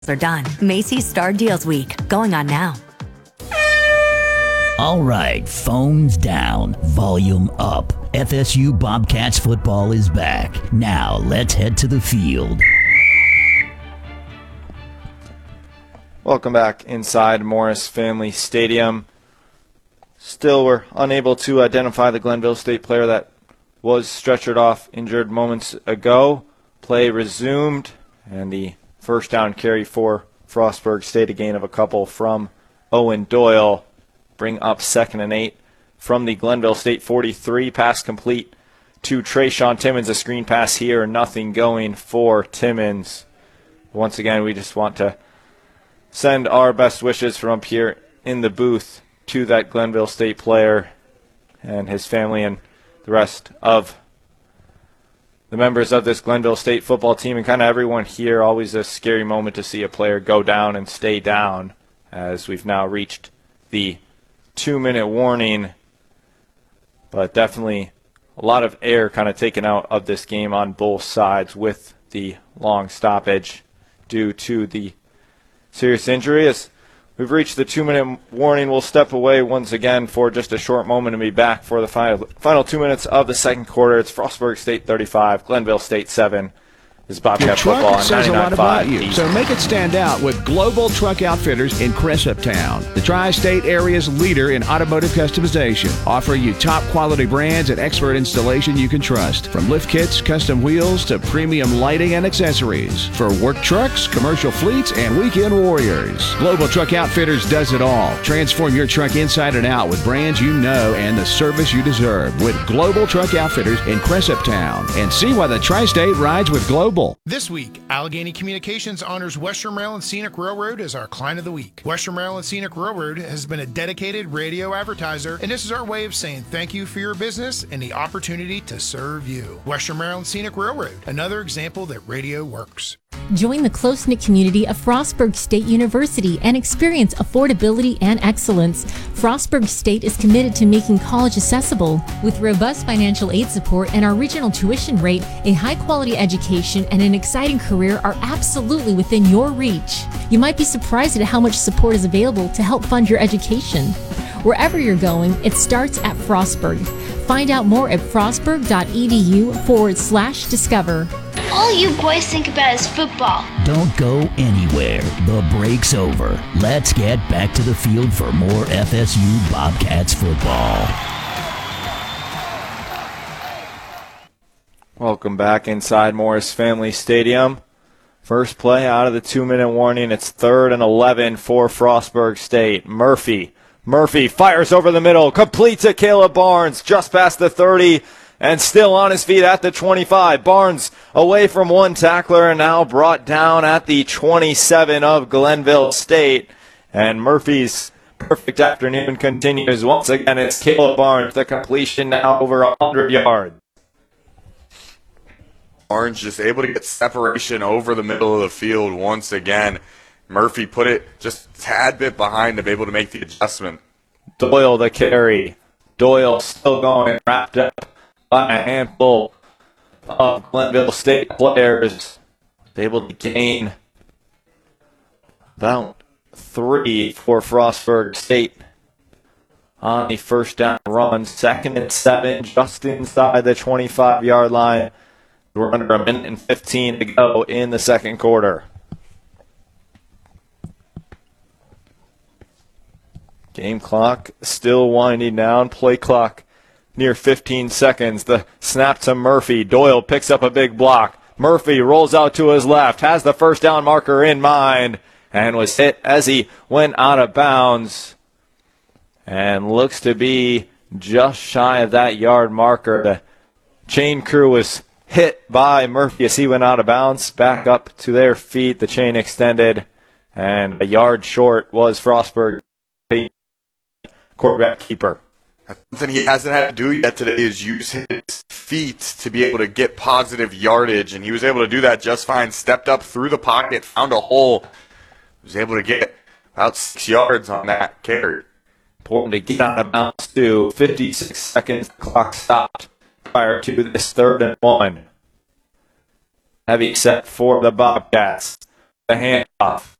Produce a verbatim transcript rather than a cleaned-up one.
are done. Macy's Star Deals Week, going on now. All right, phones down, volume up. F S U Bobcats football is back. Now let's head to the field. Welcome back inside Morris Family Stadium. Still, we're unable to identify the Glenville State player that was stretchered off injured moments ago. Play resumed, and the first down carry for Frostburg State, a gain of a couple from Owen Doyle. Bring up second and eight from the Glenville State forty-three. Pass complete to Trayshawn Timmons. A screen pass here, nothing going for Timmons. Once again, we just want to send our best wishes from up here in the booth to that Glenville State player and his family and the rest of the members of this Glenville State football team and kind of everyone here. Always a scary moment to see a player go down and stay down, as we've now reached the two-minute warning. But definitely a lot of air kind of taken out of this game on both sides with the long stoppage due to the serious injury. As we've reached the two-minute warning, we'll step away once again for just a short moment and be back for the final, final two minutes of the second quarter. It's Frostburg State thirty-five, Glenville State seven. This is Bobcat Your truck football on says a lot ninety-nine point about five. you, so make it stand out with Global Truck Outfitters in Cressuptown, the tri-state area's leader in automotive customization, offering you top quality brands and expert installation you can trust. From lift kits, custom wheels to premium lighting and accessories for work trucks, commercial fleets, and weekend warriors. Global Truck Outfitters does it all. Transform your truck inside and out with brands you know and the service you deserve with Global Truck Outfitters in Cressuptown, and see why the tri-state rides with Global. This week, Allegheny Communications honors Western Maryland Scenic Railroad as our client of the week. Western Maryland Scenic Railroad has been a dedicated radio advertiser, and this is our way of saying thank you for your business and the opportunity to serve you. Western Maryland Scenic Railroad, another example that radio works. Join the close-knit community of Frostburg State University and experience affordability and excellence. Frostburg State is committed to making college accessible. With robust financial aid support and our regional tuition rate, a high-quality education and an exciting career are absolutely within your reach. You might be surprised at how much support is available to help fund your education. Wherever you're going, it starts at Frostburg. Find out more at frostburg.edu forward slash discover. All you boys think about is football. Don't go anywhere. The break's over. Let's get back to the field for more F S U Bobcats football. Welcome back inside Morris Family Stadium. First play out of the two-minute warning. It's third and eleven for Frostburg State. Murphy. Murphy fires over the middle, completes it. Caleb Barnes just past the thirty and still on his feet at the twenty-five. Barnes away from one tackler and now brought down at the twenty-seven of Glenville State. And Murphy's perfect afternoon continues. Once again, it's Caleb Barnes, the completion now over one hundred yards. Barnes just able to get separation over the middle of the field once again. Murphy put it just a tad bit behind him, able to make the adjustment. Doyle the carry. Doyle still going, wrapped up by a handful of Glenville State players. Able to gain about three for Frostburg State on the first down run. Second and seven, just inside the twenty-five-yard line. We're under a minute and fifteen to go in the second quarter. Game clock still winding down. Play clock near fifteen seconds. The snap to Murphy. Doyle picks up a big block. Murphy rolls out to his left, has the first down marker in mind, and was hit as he went out of bounds. And looks to be just shy of that yard marker. The chain crew was hit by Murphy as he went out of bounds. Back up to their feet. The chain extended, and a yard short was Frostburg quarterback keeper. Something he hasn't had to do yet today is use his feet to be able to get positive yardage, and he was able to do that just fine. Stepped up through the pocket, found a hole, was able to get about six yards on that carry. Important to get out of bounds too. fifty-six seconds, the clock stopped prior to this third and one. Heavy set for the Bobcats. The hand off.